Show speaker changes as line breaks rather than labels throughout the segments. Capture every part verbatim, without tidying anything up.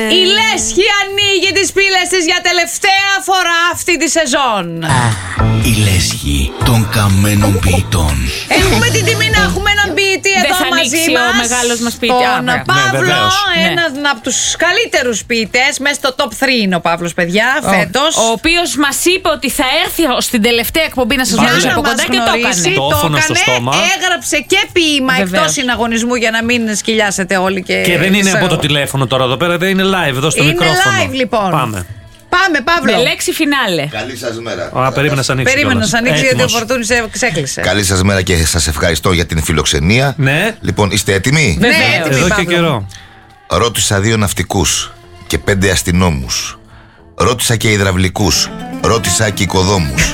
Η Λέσχη ανοίγει τις πύλες της για τελευταία φορά αυτή τη σεζόν.
Η Λέσχη των καμένων ποιητών.
Έχουμε την τιμή να έχουμε έναν ποιητή εδώ μαζί μας.
Ο μεγάλος μας ποιητή.
Τον
Α,
Παύλο,
ναι,
έναν ναι. από τους καλύτερους ποιητές. Μέσα στο top τρία είναι ο Παύλος, παιδιά,
ο,
φέτος.
Ο οποίος μας είπε ότι θα έρθει στην τελευταία εκπομπή να σας γνωρίσει από κοντά και το έκανε.
Το όφωνο στο στόμα.
Έγραψε και ποίημα εκτός συναγωνισμού για να μην σκυλιάσετε όλοι. Και,
και δεν είναι από το τηλέφωνο τώρα εδώ πέρα, δεν είναι live εδώ στο
είναι
μικρόφωνο.
Είναι live λοιπόν.
Πάμε.
Πάμε, Παύλο.
Με λέξη φινάλε.
Καλή σας μέρα.
Α, περίμενα να σ' ανοίξει.
Περίμενα να σ' ανοίξει γιατί ο Φορτούνης ξέκλεισε.
Καλή σας μέρα και σας ευχαριστώ για την φιλοξενία.
Ναι.
Λοιπόν, είστε έτοιμοι?
Ναι, έτοιμοι,
εδώ
Παύλο.
και καιρό.
Ρώτησα δύο ναυτικούς και πέντε αστυνόμους. Ρώτησα και υδραυλικούς. Ρώτησα και οικοδόμους.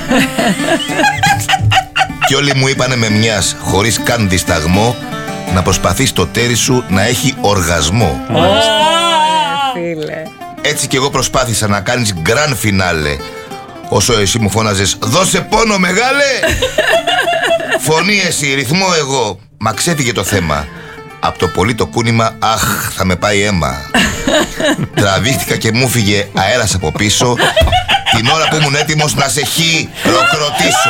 Και όλοι μου είπανε με μιας, χωρίς καν δισταγμό, να προσπαθείς το τέρι σου να έχει οργασμό.
Φίλε.
Έτσι κι εγώ προσπάθησα να κάνεις γκραν φινάλε. Όσο εσύ μου φώναζες «Δώσε πόνο μεγάλε!» Φωνή εσύ, ρυθμό εγώ. Μα ξέφυγε το θέμα. Απ' το πολύ το κούνημα, αχ, θα με πάει αίμα. Τραβήχτηκα και μου φύγε αέρας από πίσω την ώρα που ήμουν έτοιμος να σε χειροκροτήσω.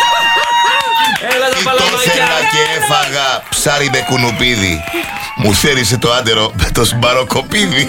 Ήτωθερα και έφαγα ψάρι με κουνουπίδι. Μου θέρισε το άντερο με το σμπαροκοπίδι.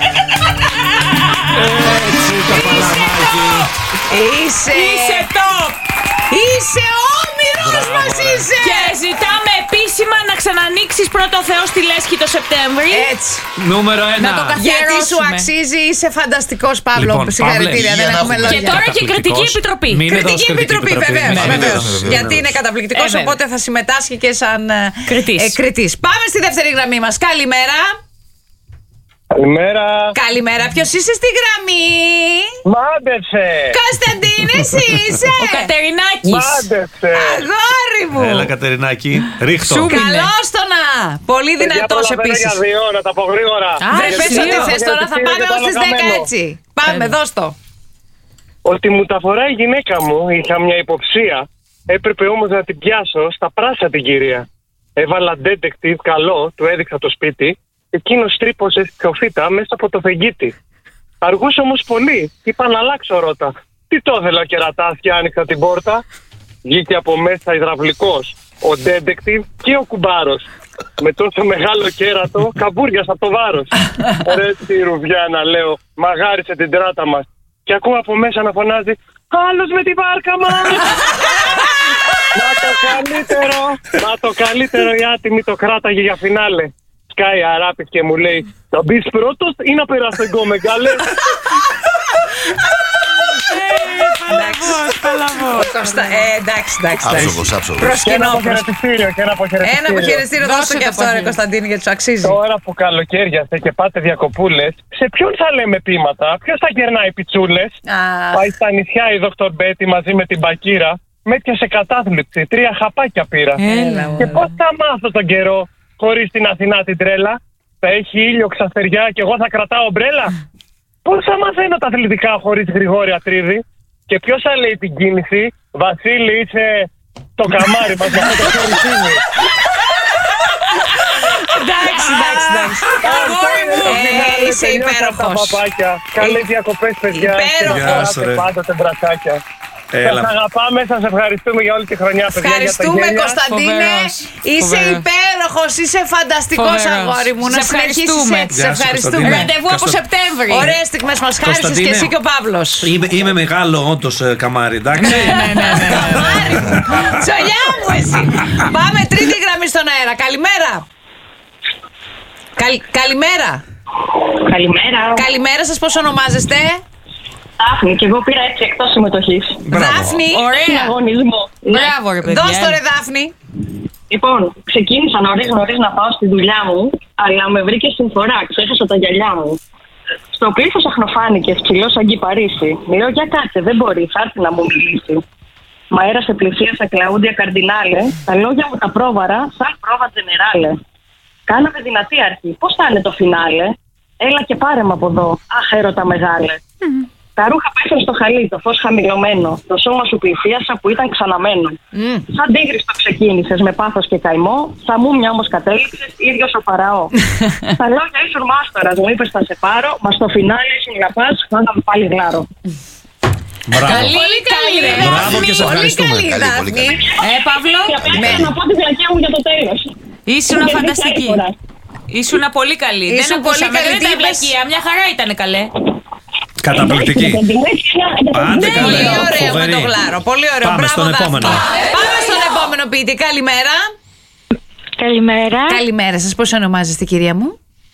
Έτσι το παλαμάκι.
Είσαι
Είσαι top.
Είσαι όμηρος μας είσαι.
Και ζητάμε επίσημα να ξανανοίξεις πρώτο Θεό στη Λέσχη το Σεπτέμβρη.
Έτσι.
Νούμερο ένα.
Να το
Γιατί σου
καθιερώσουμε.
αξίζει, είσαι φανταστικός, Παύλο.
Λοιπόν,
Συγχαρητήρια,
Παύλε,
δεν
για
έχουμε
να
λόγια.
Και τώρα και κριτική επιτροπή.
Μην είναι
Κριτική
εδώ
επιτροπή, βεβαίως.
Ναι,
βεβαίως.
βεβαίως.
Γιατί είναι καταπληκτικός,
Ε,
οπότε θα συμμετάσχει και σαν ε,
Κριτής.
ε, κριτής. Πάμε στη δεύτερη γραμμή μας. Καλημέρα.
Καλημέρα.
Καλημέρα. Ποιος είσαι στη γραμμή?
Μάντεψε.
Κωνσταντίνε, εσύ είσαι.
Ο Κατερινάκης.
Μάντεψε.
Αγόρι μου.
Έλα, Κατερινάκη, ρίχτω.
Σου.
Καλώς το να. Πολύ δυνατός επίσης.
Για δύο ώρα, τα πω γρήγορα.
Α,
Δεν
ρε,
πες
δύο.
ό,τι θες τώρα, θα πάμε ως τις δέκα έτσι. Πάμε,
Έλα.
δώσ' το.
Ότι μου τα φοράει η γυναίκα μου, είχα μια υποψία. Έπρεπε όμως να την πιάσω στα πράσα την κυρία. Έβαλα detective καλό, του έδειξα το σπίτι. Εκείνος τρύπωσε στη σοφίτα μέσα από το φεγγίτι. Αργούσε όμως πολύ. Είπα να αλλάξω ρότα. Τι το ήθελα κερατάς και άνοιξα την πόρτα. Βγήκε από μέσα υδραυλικός, ο detective και ο κουμπάρος. Με τόσο μεγάλο κέρατο, καμπούριασα το βάρος. Ρε τη ρουβιάνα, λέω, μαγάρισε την τράτα μας. Και ακούω από μέσα να φωνάζει «Άλλος με τη βάρκα μας!» Μα το καλύτερο, μα το καλύτερο η άτιμη το κράταγε για φινάλε. Σκάει αράπης και μου λέει «Θα μπεις πρώτος ή να περάσω εγώ μεγάλε?»
Κώστα, ε, εντάξει, εντάξει.
Άψογος, άψογος.
Και ένα
Προσκυνώ.
αποχαιρετιστήριο, και ένα αποχαιρετιστήριο.
Ένα αποχαιρετήριο, δώστε
Δώσε
και
το
αυτό, ρε
αποχαιρετήριο.
Κωνσταντίνη, γιατί σου αξίζει.
Τώρα που καλοκαίριασε και πάτε διακοπούλες, σε ποιον θα λέμε πείματα, ποιος θα γερνάει πιτσούλες?
Α,
Πάει στα νησιά η δόκτωρ Μπέτη μαζί με την Μπακύρα. Με έπιασε κατάθλιψη, τρία χαπάκια πήρα.
Έλα,
Και πώς θα μάθω τον καιρό χωρίς την Αθηνά την τρέλα? Θα έχει ήλιο ξαστεριά και εγώ θα κρατάω μπρέλα? Πώς θα μαθαίνω τα αθλητικά χωρίς Γρηγόρη Ατρίδη? Και ποιος θα λέει την κίνηση? Βασίλη, είσαι το καμάρι μας με αυτό το χωρισίδι.
εντάξει, εντάξει, εντάξει. Αγόρι μου, ε, είσαι υπέροχος.
Καλές διακοπές, παιδιά.
Υπέροχος.
Και πάντοτε μπρατσάκια.
Έλα.
Σας αγαπάμε, σας ευχαριστούμε για όλη τη χρονιά, παιδιά.
Ευχαριστούμε,
για τα γέλια.
Κωνσταντίνε.
Φοβερός.
Είσαι
Φοβερός.
υπέροχος, είσαι φανταστικός,
Φοβερός.
αγόρι μου. Να
Σε
συνεχίσεις
ευχαριστούμε.
έτσι. Σε
Γεια σου,
ευχαριστούμε.
Κωνσταντίνε.
Ραντεβού από
Κωνστα-
Σεπτέμβρη.
Ωραίες στιγμές μας χάρισες και
Κωνσταντίνε.
εσύ και ο Παύλος.
Είμαι, είμαι μεγάλο, όντως, ε, καμάρι, εντάξει.
Καμάρι μου. Τσολιά μου εσύ. Πάμε τρίτη γραμμή στον αέρα. Καλημέρα. Καλ- Καλημέρα.
Καλημέρα.
Καλημέρα σας, πώς ονομάζεστε?
Δάφνη, και εγώ πήρα έτσι εκτός συμμετοχής.
Δάφνη.
Στην
Ωραία.
αγωνισμό. Ναι.
Μπράβο, ρε παιδιά.
Δώσ' το ρε Δάφνη.
Λοιπόν, ξεκίνησα νωρίς νωρίς να πάω στη δουλειά μου, αλλά με βρήκε στην φορά, ξέχασα τα γυαλιά μου. Στο πλήθος αχνοφάνηκε ψηλό σαν κυπαρίσι. Λέω για κάτσε, δεν μπορεί, θα έρθει να μου μιλήσει. Μα έρασε πλησίασα Κλαούντια Καρντινάλε, τα λόγια μου τα πρόβαρα σαν πρόβα τζενεράλε. Κάναμε δυνατή αρχή, πώς θα είναι το φινάλε? Έλα και πάρε με από εδώ, αχ έρωτα μεγάλε. Τα ρούχα που έφερε στο χαλί, το φως χαμηλωμένο, το σώμα σου πλησίασα που ήταν ξαναμένο.
Mm.
Σαν τίγρης το ξεκίνησες με πάθος και καημό, στα μούμια όμως κατέληξες, ίδιος ο Φαραώ. Τα λόγια ήσουν μάστορας, μου είπες θα σε πάρω, μα στο φινάλε ήσουν λαπάς, θα είχαμε πάλι γλάρο.
Μπράβο.
Πολύ καλή,
Μπράβο και σε ευχαριστούμε.
Πολύ καλή,
Καλή, πολύ
Δάφνη.
καλή.
Ε, Παύλο,
Και απλά ήθελα να πω τη βλακιά μου για το τέλος.
ήσουν
Και
φανταστική.
δεν
Ήσουν πολύ καλή. Δεν
Ήσουν
ακούσαμε,
πολύ καλή,
δεν
τι
ήταν
είπες?
βλακεία. Μια χαρά ήταν καλέ.
Καταπληκτική. Άντε καλά.
Πολύ ωραίο με
Φοβερή.
το γλάρο. Πολύ ωραίο.
Πάμε
Μπράβο,
στον
Δάφνη.
επόμενο.
Πάμε στον επόμενο ποιητή. Καλημέρα.
Καλημέρα.
Καλημέρα σας. Πώς ονομάζεστε, κυρία μου?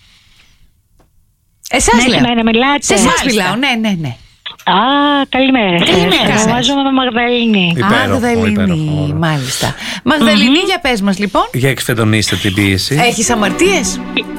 Εσάς
Ναι,
λέω.
εμένα μιλάτε.
Σε εσάς
Μάλιστα.
μιλάω. Ναι, ναι, ναι.
Α, καλημέρα. σας.
Καλημέρα σας.
Ονομάζομαι Μαγδαληνή.
Υπέροχο,
Μαγδαληνή.
υπέροχο, ωραία.
Μάλιστα. Μαγδαληνή, για πες μας λοιπόν.
Για εξφεντονίστε την πίεση.
Έχεις αμαρτίες?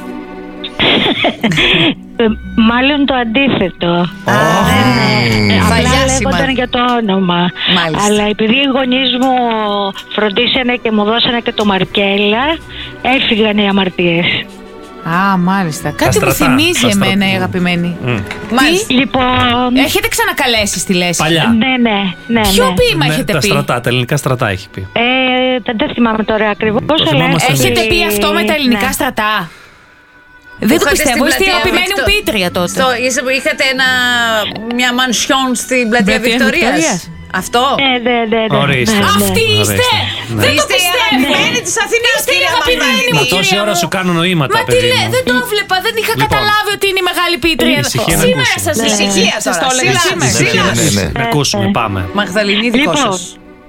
Ε, Μάλλον το αντίθετο.
Α,
Ε, Απλά
Βαγιάσιμα.
λέγονταν για το όνομα.
Μάλιστα.
Αλλά επειδή οι γονείς μου φροντίσανε και μου δώσανε και το Μαρκέλα, έφυγαν οι αμαρτίες.
Α, μάλιστα. Κάτι μου
στρατά,
θυμίζει
στα στρατά.
εμένα η αγαπημένη.
Μμ.
Μάλιστα.
Λοιπόν,
Έχετε ξανακαλέσει στη λέσχη?
Παλιά.
ναι, ναι, ναι.
Ποιο
ναι.
ποίημα
Ναι,
έχετε
τα
πει?
στρατά, τα ελληνικά στρατά έχει πει.
Ε, δεν τα θυμάμαι τώρα ακριβώς. αλλά
θυμόμαστε
έχει-
Έχετε πει αυτό με τα ελληνικά
ναι.
στρατά? Δεν το
είχατε
πιστεύω.
στην
Είστε η
πλατεία
αγαπημένη μου
Βικτο-
πίτρια τότε.
Στο, είσαι- είχατε ένα, μια μανσιόν στην πλατεία
Πλατεία
Βικτωρίας.
Βικτωρίας.
Αυτό.
Ε, ναι, ναι, ναι.
Ορίστε.
ναι, ναι.
Αυτή είστε!
Ορίστε. Ναι.
Δεν το
Είστε η
πιστεύω!
αγαπημένη της Αθηνάς,
Είστε η
κυρία
αγαπημένη
Μαγδαληνή.
μου,
Μα τόση
κυρία
ώρα
μου.
σου κάνω νοήματα,
Μα τι
παιδί
λέει,
μου.
δεν το βλέπα, δεν είχα
Λοιπόν.
καταλάβει ότι είναι η μεγάλη πίτρια.
Ησυχία να
Σήμερα
ακούσουμε.
σας
Ναι.
ησυχία
Ησυχία
σας το
τώρα,
έλεγα
σιγά,
σήμερα.
σιγά.
Ναι, ναι.
Να ακούσουμε, πάμε.
Μαγδαληνή, δικό
Λοιπόν.
σας.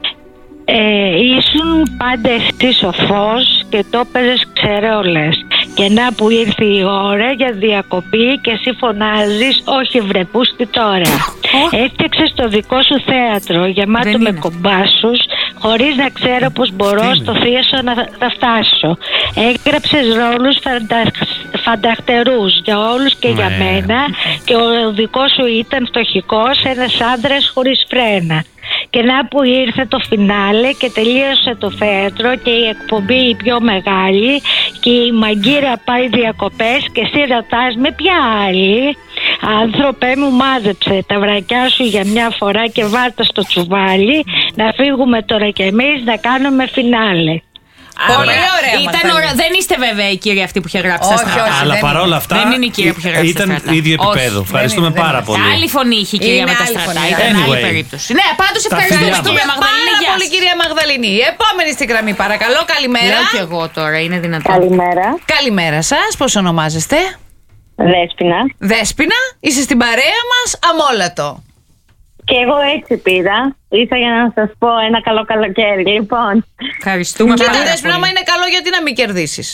Ε, ήσουν πάντα εσύ σοφός και το έπαιζες ξερόλες. Και να που ήρθε η ώρα για διακοπή και εσύ φωνάζεις όχι βρε πούστη τώρα. Έφτιαξες το δικό σου θέατρο γεμάτο
Δεν
με
είναι.
κομπάσους χωρίς να ξέρω πως μπορώ
είναι.
στο θίασο να, να φτάσω. Έγραψες ρόλους φαντα, φανταχτερούς για όλους και για
Ναι.
μένα και ο δικός σου ήταν φτωχικός, ένας άντρας χωρίς φρένα. Και να που ήρθε το φινάλε και τελείωσε το θέατρο και η εκπομπή η πιο μεγάλη και η μαγκύρα πάει διακοπές και εσύ ρωτάς με ποια άλλη. Άνθρωπε μου, μάζεψε τα βρακιά σου για μια φορά και βάρτα στο τσουβάλι να φύγουμε τώρα κι εμείς να κάνουμε φινάλε.
Πολύ ωραία,
Ήταν
Μαγδαληνή.
ωραία. Δεν είστε βέβαια η κυρία αυτή που είχε γράψει τα
Όχι,
στρατά.
όχι.
Αλλά
δεν
παρόλα
είναι.
αυτά
Δεν είναι η κυρία που είχε γράψει τα
ήταν
στρατά.
ίδιο επίπεδο.
Όχι,
Ευχαριστούμε
δεν είναι,
πάρα
δεν
πολύ.
Άλλη φωνή είχε η κυρία
Είναι
με τα
άλλη
στρατά.
φωνή.
Ήταν
Anyway.
άλλη περίπτωση. Ναι, πάντως
Τα
ευχαριστούμε
φιλιά
στην κυρία
μας.
Μαγδαληνή.
Πάρα
Γεια
πολύ,
σας.
κυρία Μαγδαληνή. Επόμενη στη γραμμή, παρακαλώ. Καλημέρα.
Λέω κι εγώ τώρα, είναι δυνατόν.
Καλημέρα.
Καλημέρα σας. Πώς ονομάζεστε?
Δέσποινα.
Δέσποινα. Είσαι στην παρέα μας. Αμόλατο.
Και εγώ έτσι πήρα. Ήρθα για να σας πω ένα καλό καλοκαίρι. Λοιπόν,
Ευχαριστούμε
Κοίτα,
πάρα
Δέσποινα, άμα
πολύ.
είναι καλό, γιατί να μην κερδίσεις?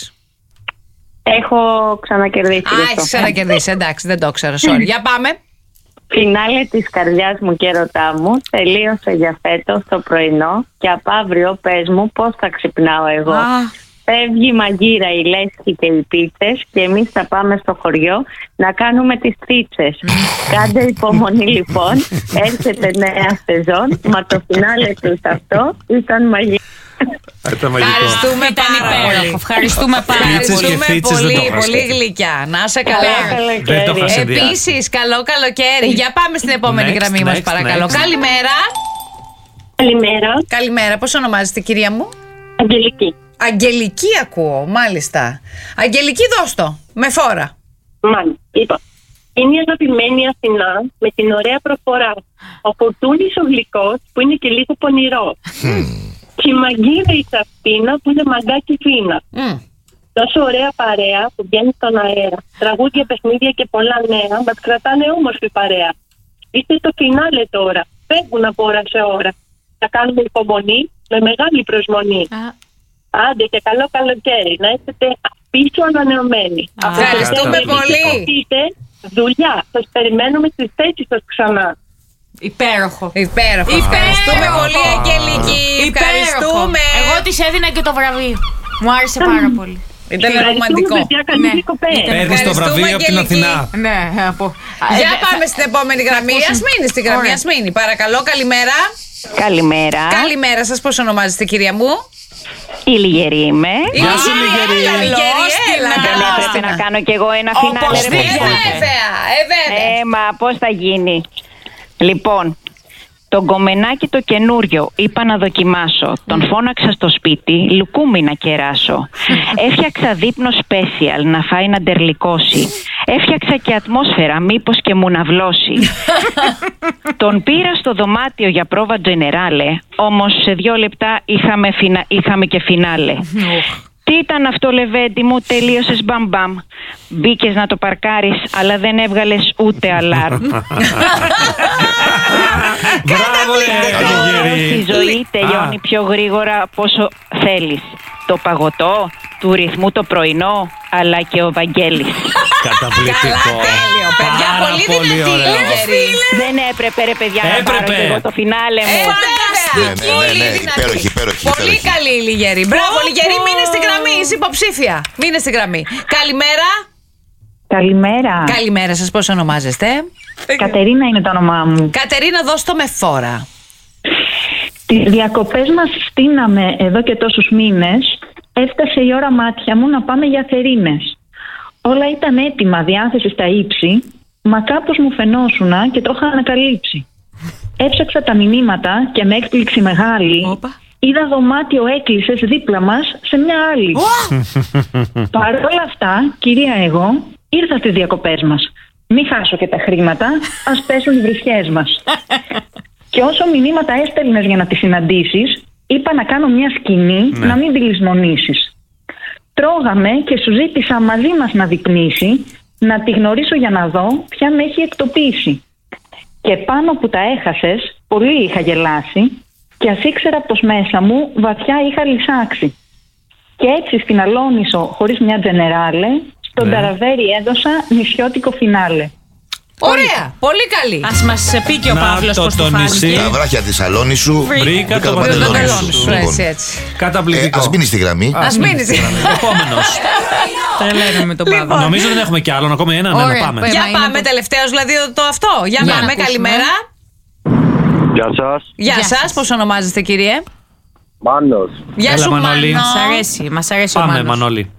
έχω ξανακερδίσει.
Α, έχεις ξανακερδίσει. Εντάξει, δεν το ξέρω. Sorry. Για πάμε.
Φινάλε της καρδιάς μου και ρωτά μου τελείωσε για φέτος το πρωινό και απ' αύριο πες μου πώς θα ξυπνάω εγώ.
Α.
Φεύγει η μαγκύρα, η λέσχη και οι πίτσες και εμείς θα πάμε στο χωριό να κάνουμε τις πίτσες. Κάντε υπομονή λοιπόν, έρχεται νέα σεζόν, μα το φινάλε του αυτό ήταν μαγικό.
Ήταν μαγικό.
Ευχαριστούμε
Ήταν
πάρα
υπέροχο.
πολύ.
Ευχαριστούμε πάρα
Πίτσες
πολύ.
και
Ευχαριστούμε
φίτσες δεν το
πολύ,
είχα
πολύ
σκεφτεί.
γλυκιά. Να είσαι
Καλό
καλά.
Δεν το είχα
καλοκαίρι.
συνδυάσει.
Επίσης, καλό καλοκαίρι. Για πάμε στην επόμενη
Next,
γραμμή μας,
next,
παρακαλώ.
next.
Καλημέρα.
Καλημέρα,
Καλημέρα. Πώς ονομάζεστε, κυρία μου?
Αγγελική.
Αγγελική ακούω, μάλιστα. Αγγελική, δώσ' το. Με φόρα.
Μάλιστα, είπα. Είναι η αγαπημένη Αθηνά με την ωραία προφορά. Ο Φορτούνης ο γλυκός που είναι και λίγο πονηρό. Και η μαγκύρα η Σαφίνα που είναι μαγκάκι φίνα.
Μμ.
Τόσο ωραία παρέα που βγαίνει στον αέρα. Τραγούδια, παιχνίδια και πολλά νέα μας κρατάνε όμορφη παρέα. Είστε το φινάλε τώρα. Φεύγουν από ώρα σε ώρα. Θα κάνουμε υπομονή με μεγάλη προσμονή.
Α.
Άντε και καλό καλοκαίρι. Να είστε πίσω ανανεωμένοι. Από το
Ευχαριστούμε
τέλος,
πολύ.
είτε κοπείτε, δουλειά. Σας περιμένουμε στις θέσεις σας ξανά.
Υπέροχο.
Υπέροχο. Ευχαριστούμε πολύ, Αγγελική. Ευχαριστούμε.
Εγώ της έδινα και το βραβείο. Μου άρεσε πάρα πολύ.
Ήταν ρομαντικό.
Παιδιά, καλή
Ναι.
διακοπές.
Ήταν-
Παίρνεις το
Ευχαριστούμε,
βραβείο από την
Αγγελική.
Αθηνά.
Ναι, από.
Για
Ε,
πάμε
θα-
στην επόμενη γραμμή.
ακούσουμε.
Ας μείνει στην γραμμή,
Ωραία.
ας μείνει. Παρακαλώ, καλημέρα.
Καλημέρα.
Καλημέρα σας. Πώς ονομάζεστε, κυρία μου?
Η Λιγερή είμαι.
Γεια σου, Λιγερή.
Καλώς την
Έλα,
Δεν
καλώς
έπρεπε
την.
να κάνω κι εγώ ένα φινάλε. ρε
Ε,
παιδιά.
βέβαια, ε, βέβαια.
Ε, μα πώς θα γίνει. Λοιπόν, τον κομμενάκι το καινούριο είπα να δοκιμάσω. Τον φώναξα στο σπίτι, λουκούμι να κεράσω. Έφτιαξα δείπνο special να φάει να ντερλικώσει. Έφτιαξα και ατμόσφαιρα, μήπως και μου να βλώσει. Τον πήρα στο δωμάτιο για πρόβα τζενεράλε, όμως σε δύο λεπτά είχαμε, φινα... είχαμε και φινάλε. Τι ήταν αυτό, Λεβέντη μου, τελείωσες μπαμ-μπαμ. Μπήκες να το παρκάρεις, αλλά δεν έβγαλες ούτε αλάρμ.
Μπράβο, Λιγερή.
Η ζωή τελειώνει πιο γρήγορα από όσο θέλεις. Το παγωτό, του ρυθμού το πρωινό, αλλά και ο Βαγγέλης.
Καταπληκτικό.
Τέλειο, παιδιά, πολύ δυνατή, Λιγερή.
Δεν έπρεπε, ρε παιδιά, να πάρω και εγώ το φινάλε μου.
Ναι, ναι, ναι, υπέροχη, υπέροχη.
Πολύ καλή η Λιγερή. Μπράβο, Λιγερή, μείνε στην γραμμή. Είσαι υποψήφια. Μείνε στην γραμμή. Καλημέρα.
Καλημέρα.
Καλημέρα σας, πώς ονομάζεστε?
Κατερίνα είναι το όνομά μου.
Κατερίνα, δώσ' το με φόρα.
Τις διακοπές μας στείναμε εδώ και τόσους μήνες. Έφτασε η ώρα μάτια μου να πάμε για θερίνες. Όλα ήταν έτοιμα, διάθεση στα ύψη, μα κάπως μου φαινόσουνα και το είχα ανακαλύψει. Έψαξα τα μηνύματα και με έκπληξη μεγάλη Οπα. είδα δωμάτιο έκλεισες δίπλα μας σε μια άλλη. Παρ' όλα αυτά, κυρία εγώ, ήρθα στις διακοπές μας. Μη χάσω και τα χρήματα, ας πέσουν οι βρισιές μας. Και όσο μηνύματα έστελνες για να τις συναντήσεις, είπα να κάνω μια σκηνή, ναι. να μην τη λησμονήσεις. Τρώγαμε και σου ζήτησα μαζί μας να δείπνήσει, να τη γνωρίσω για να δω ποια με έχει εκτοπίσει. Και πάνω που τα έχασες, πολύ είχα γελάσει και ας ήξερα πως μέσα μου βαθιά είχα λυσάξει. Και έτσι στην Αλόνισο, χωρίς μια τζενεράλε, στον ναι. Ταραβέρι έδωσα νησιώτικο φινάλε.
Ωραία, πολύ καλή.
Ας μας πει και ο Παύλος πως το φάνηκε.
Τα βράχια της Αλόνισου
βρήκα το παντελόνι σου.
Έτσι, έτσι.
Καταπληκτικό.
Ας μείνει στη γραμμή.
Ας μείνει στη γραμμή.
Επόμενος.
Τρελαίνω με τον Παύλο.
Νομίζω δεν έχουμε κι άλλον, ακόμα ένα, να πάμε.
Για πάμε τελευταίος, δηλαδή το αυτό. Για πάμε, καλημέρα.
Γεια σας.
Γεια σας, πώς ονομάζεστε, κύριε?
Μάνος.
Γεια σου, Μανώλη.
Μας αρέσει, μας αρέσει ο Μάνος.
Πάμε, Μανώλη.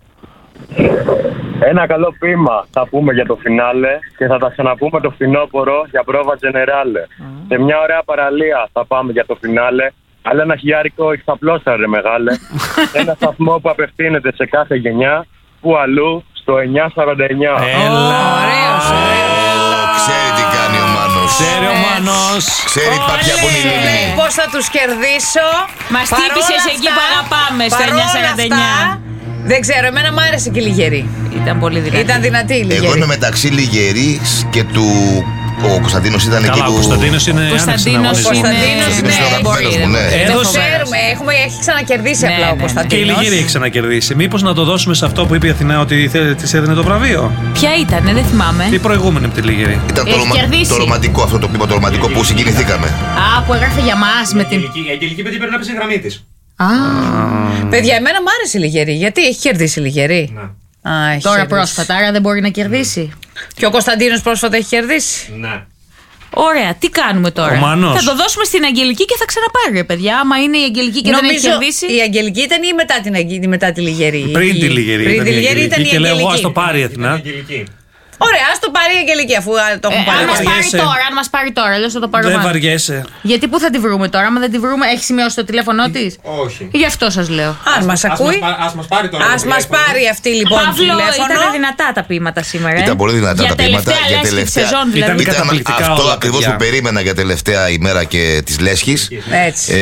Ένα καλό ποίημα θα πούμε για το φινάλε και θα τα ξαναπούμε το φθινόπωρο για πρόβα τζενεράλε. Mm. Σε μια ωραία παραλία θα πάμε για το φινάλε, αλλά ένα χιλιάρικο εξαπλώστα ρε μεγάλε. Ένα σταθμό που απευθύνεται σε κάθε γενιά, που αλλού στο εννιά σαράντα εννιά.
Έλα,
ωραίος,
ξέρει τι κάνει ο Μάνος.
Ξέρει ο Μάνος.
Ξέρει παπιά που είναι η λίμνη.
Πώς θα τους κερδίσω.
Μας τύπησες εκεί που αγαπάμε, στο εννιά σαράντα εννιά.
Δεν ξέρω, εμένα μου άρεσε και η Λιγερή.
Ήταν πολύ δυνατή.
Ήταν δυνατή η Λιγερή.
Εγώ είμαι μεταξύ Λιγερής και του. Ο Κωνσταντίνος ήταν
Καλά,
εκεί που.
Ο Κωνσταντίνος είναι.
Κωνσταντίνος είναι.
Κωνσταντίνος είναι ο αγαπημένος μου, ναι.
Το ξέρουμε, έχουμε, έχει ξανακερδίσει
ναι,
απλά ο
ναι.
Κωνσταντίνος.
Και η Λιγερή έχει ξανακερδίσει. Μήπως να το δώσουμε σε αυτό που είπε η Αθηνά ότι της έδινε το βραβείο.
Ποια ήτανε, δεν θυμάμαι.
Η προηγούμενη από τη Λιγερή.
Ήταν το, ρωμα... το ρομαντικό αυτό το πείμα, το ρομαντικό που συγκινηθήκαμε.
Α, που έγραφε για μας με την.
Η Αγγελική παιδί πρέπει να πει στη γραμμή της.
Α, παιδιά, εμένα μου άρεσε η Λιγερή. Γιατί έχει κερδίσει η Λιγερή. Α, έχει
Τώρα
κερδίσει.
πρόσφατα, άρα δεν μπορεί να κερδίσει.
Και ο Κωνσταντίνος πρόσφατα έχει κερδίσει.
Ναι.
Ωραία, τι κάνουμε τώρα. Θα το δώσουμε στην Αγγελική και θα ξαναπάρει, ρε παιδιά. Άμα είναι η Αγγελική και
νομίζω
δεν έχει κερδίσει.
Η Αγγελική ήταν ή μετά, την, μετά τη Λιγερή.
Πριν τη Λιγερή.
Πριν τη Λιγερή ήταν η Αγγελική.
Και λέω εγώ, ας το πάρει η Αθηνά.
Ωραία, ας το πάρει η Αγγελική αφού το έχουν
ε,
πάρει.
Αν μας πάρει τώρα, αν μας πάρει τώρα, αλλιώς θα το πάρω.
Δεν βαριέσαι.
Γιατί πού θα τη βρούμε τώρα, άμα δεν τη βρούμε, έχει σημειώσει το τηλέφωνό της.
Όχι.
Γι' αυτό σας λέω.
Αν μας ακούει.
Ας μας πάρει τώρα.
Ας μας πάρει αυτή λοιπόν το
τηλέφωνο.
τηλέφωνο.
Ήταν δυνατά τα ποίηματα σήμερα.
Ήταν πολύ δυνατά τα ποίηματα.
Για τελευταία
σεζόν
δηλαδή.
Ήταν αυτό ακριβώς που περίμενα για τελευταία ημέρα και της Λέσχης.
Έτσι.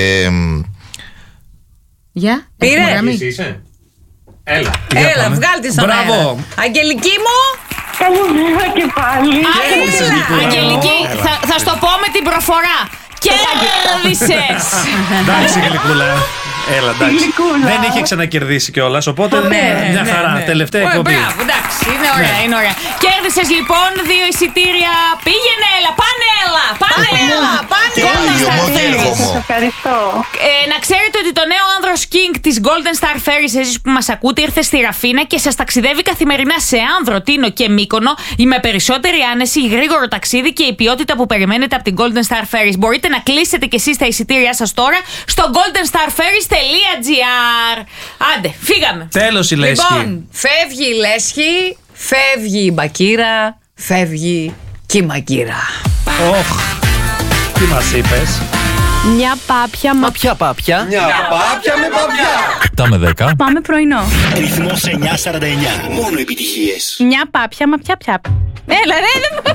Για,
πήρε.
Έλα.
Έλα, βγάλ' τη στον αέρα. Αγγελική μου.
Καλημέρα και πάλι.
Αγγελική, θα, θα στο πω με την προφορά. Κέρδισες.
Εντάξει, Γλυκούλα. Έλα, εντάξει. Δεν είχε ξανακερδίσει κιόλας, οπότε μια χαρά. Τελευταία εκπομπή.
Μπράβο, εντάξει, είναι ωραία, είναι ωραία. Κέρδισες λοιπόν δύο εισιτήρια. Πήγαινε, έλα, πάνε, έλα. Πάνε, έλα.
Ευχαριστώ.
Να ξέρετε ότι το νέο άνδρος King της Golden Star Ferries, εσείς που μας ακούτε, ήρθε στη Ραφίνα και σας ταξιδεύει καθημερινά σε Άνδρο, Τίνο και Μύκονο με περισσότερη άνεση, γρήγορο ταξίδι και η ποιότητα που περιμένετε από την Golden Star Ferries. Μπορείτε να κλείσετε κι εσείς τα εισιτήριά σας τώρα στο golden star ferries τελεία gr. Άντε, φύγαμε.
Τέλος η Λέσχη.
Λοιπόν, φεύγει η Λέσχη, φεύγει η Μπακύρα, φεύγει και η Μαγκύρα.
Oh. Τι μας είπες?
Μια πάπια.
Μα ποια πάπια?
Μια πάπια με παπιά.
επτά με δέκα.
Πάμε πρωινό.
Ρυθμός εννιά σαράντα εννιά. Μόνο επιτυχίες.
Μια πάπια, μα ποια πια. Έλα ρε, δεν